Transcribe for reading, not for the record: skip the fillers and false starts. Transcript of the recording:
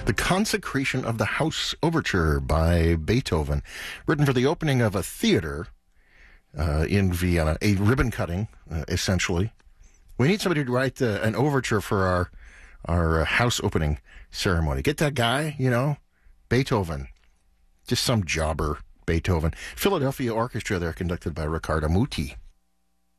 The Consecration of the House Overture by Beethoven, written for the opening of a theater in Vienna, a ribbon cutting, essentially. We need somebody to write an overture for our house opening ceremony. Get that guy, Beethoven. Just some jobber, Beethoven. Philadelphia Orchestra there, conducted by Riccardo Muti.